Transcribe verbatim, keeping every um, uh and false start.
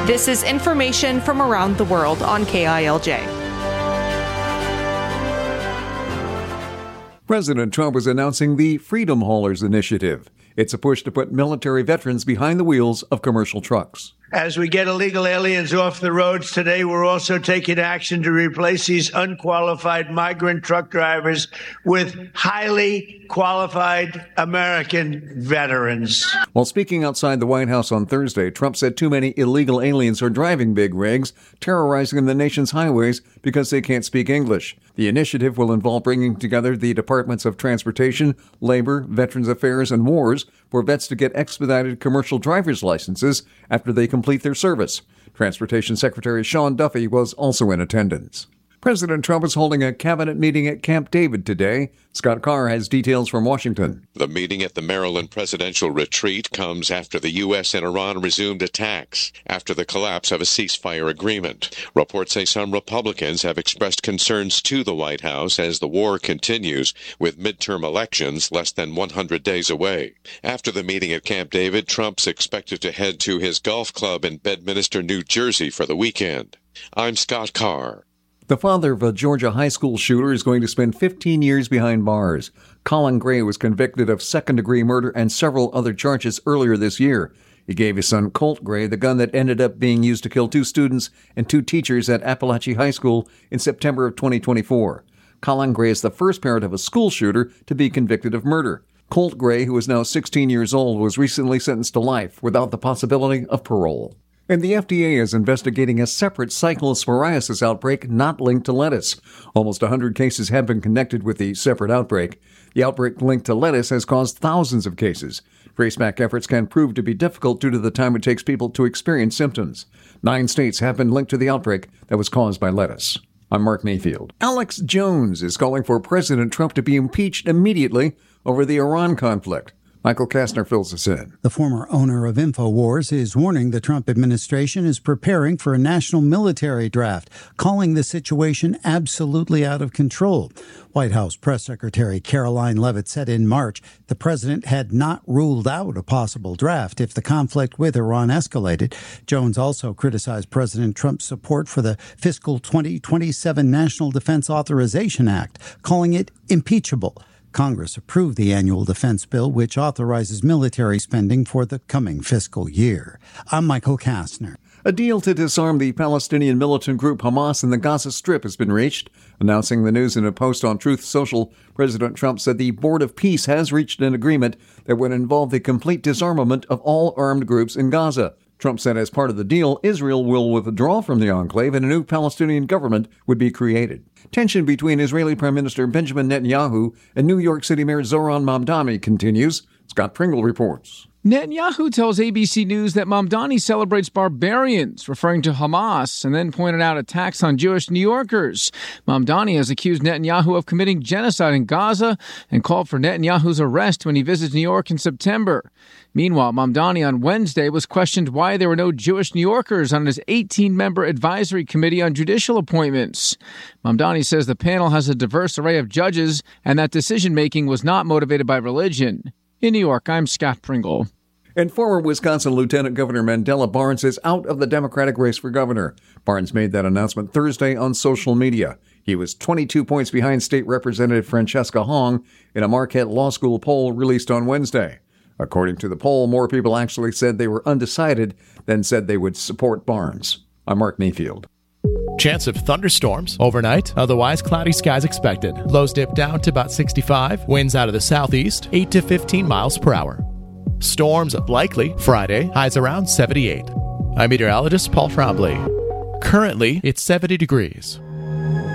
This is information from around the world on K I L J. President Trump is announcing the Freedom Haulers Initiative. It's a push to put military veterans behind the wheels of commercial trucks. As we get illegal aliens off the roads today, we're also taking action to replace these unqualified migrant truck drivers with highly qualified American veterans. While speaking outside the White House on Thursday, Trump said too many illegal aliens are driving big rigs, terrorizing the nation's highways because they can't speak English. The initiative will involve bringing together the Departments of Transportation, Labor, Veterans Affairs, and Wars for vets to get expedited commercial driver's licenses after they complete their service. Transportation Secretary Sean Duffy was also in attendance. President Trump is holding a cabinet meeting at Camp David today. Scott Carr has details from Washington. The meeting at the Maryland presidential retreat comes after the U S and Iran resumed attacks after the collapse of a ceasefire agreement. Reports say some Republicans have expressed concerns to the White House as the war continues, with midterm elections less than one hundred days away. After the meeting at Camp David, Trump's expected to head to his golf club in Bedminster, New Jersey for the weekend. I'm Scott Carr. The father of a Georgia high school shooter is going to spend fifteen years behind bars. Colin Gray was convicted of second-degree murder and several other charges earlier this year. He gave his son Colt Gray the gun that ended up being used to kill two students and two teachers at Appalachia High School in September of twenty twenty-four. Colin Gray is the first parent of a school shooter to be convicted of murder. Colt Gray, who is now sixteen years old, was recently sentenced to life without the possibility of parole. And the F D A is investigating a separate cyclosporiasis outbreak not linked to lettuce. Almost one hundred cases have been connected with the separate outbreak. The outbreak linked to lettuce has caused thousands of cases. Traceback efforts can prove to be difficult due to the time it takes people to experience symptoms. Nine states have been linked to the outbreak that was caused by lettuce. I'm Mark Mayfield. Alex Jones is calling for President Trump to be impeached immediately over the Iran conflict. Michael Kastner fills us in. The former owner of InfoWars is warning the Trump administration is preparing for a national military draft, calling the situation absolutely out of control. White House Press Secretary Caroline Leavitt said in March the president had not ruled out a possible draft if the conflict with Iran escalated. Jones also criticized President Trump's support for the fiscal twenty twenty-seven National Defense Authorization Act, calling it impeachable. Congress approved the annual defense bill, which authorizes military spending for the coming fiscal year. I'm Michael Kastner. A deal to disarm the Palestinian militant group Hamas in the Gaza Strip has been reached. Announcing the news in a post on Truth Social, President Trump said the Board of Peace has reached an agreement that would involve the complete disarmament of all armed groups in Gaza. Trump said as part of the deal, Israel will withdraw from the enclave and a new Palestinian government would be created. Tension between Israeli Prime Minister Benjamin Netanyahu and New York City Mayor Zoran Mamdani continues. Scott Pringle reports. Netanyahu tells A B C News that Mamdani celebrates barbarians, referring to Hamas, and then pointed out attacks on Jewish New Yorkers. Mamdani has accused Netanyahu of committing genocide in Gaza and called for Netanyahu's arrest when he visits New York in September. Meanwhile, Mamdani on Wednesday was questioned why there were no Jewish New Yorkers on his eighteen-member advisory committee on judicial appointments. Mamdani says the panel has a diverse array of judges and that decision-making was not motivated by religion. In New York, I'm Scott Pringle. And former Wisconsin Lieutenant Governor Mandela Barnes is out of the Democratic race for governor. Barnes made that announcement Thursday on social media. He was twenty-two points behind State Representative Francesca Hong in a Marquette Law School poll released on Wednesday. According to the poll, more people actually said they were undecided than said they would support Barnes. I'm Mark Mayfield. Chance of thunderstorms overnight, otherwise cloudy skies expected. Lows dip down to about sixty-five. Winds out of the southeast, eight to fifteen miles per hour. Storms likely Friday, highs around seventy-eight. I'm meteorologist Paul Trombley. Currently, it's seventy degrees.